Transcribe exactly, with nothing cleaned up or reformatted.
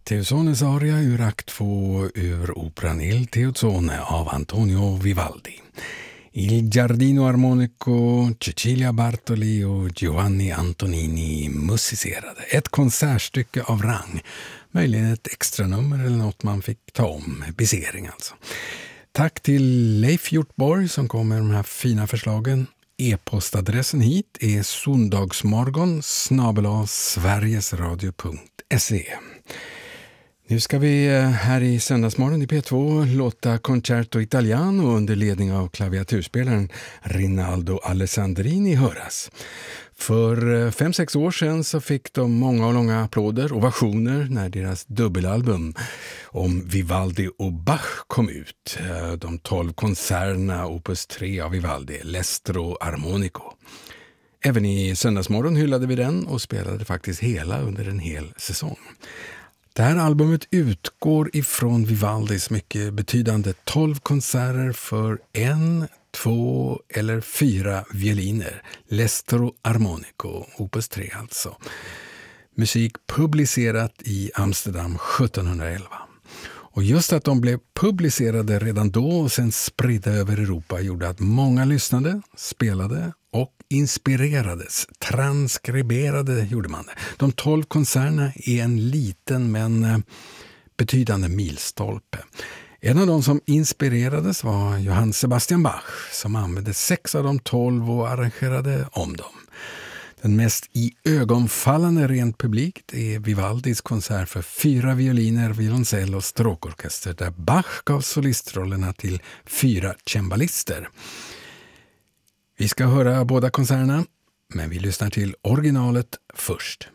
Teuzones aria ur akt två ur operan Il Teuzone av Antonio Vivaldi. Il Giardino Armonico, Cecilia Bartoli och Giovanni Antonini musicerade. Ett konsertstycke av rang. Möjligen ett extra nummer eller något man fick ta om. Bisering alltså. Tack till Leif Hjortborg som kom med de här fina förslagen. E-postadressen hit är sondagsmorgon snabel-a sverigesradio punkt se. Nu ska vi här i söndagsmorgon i P två låta Concerto Italiano under ledning av klaviaturspelaren Rinaldo Alessandrini höras. För fem sex år sedan så fick de många och långa applåder, ovationer när deras dubbelalbum om Vivaldi och Bach kom ut. De tolv konserterna opus tre av Vivaldi, L'Estro Armonico. Även i söndagsmorgon hyllade vi den och spelade faktiskt hela under en hel säsong. Det här albumet utgår ifrån Vivaldis mycket betydande tolv konserter för en, två eller fyra violiner. L'Estro Armonico, opus tre alltså. Musik publicerat i Amsterdam sjuttonhundraelva. Och just att de blev publicerade redan då och sen spridda över Europa gjorde att många lyssnade, spelade och inspirerades, transkriberade gjorde man det. De tolv konserterna är en liten men betydande milstolpe. En av de som inspirerades var Johann Sebastian Bach som använde sex av de tolv och arrangerade om dem. Den mest iögonfallande rent publikt är Vivaldis konsert för fyra violiner, violoncell och stråkorkester där Bach gav solistrollerna till fyra cembalister. Vi ska höra båda konserterna, men vi lyssnar till originalet först.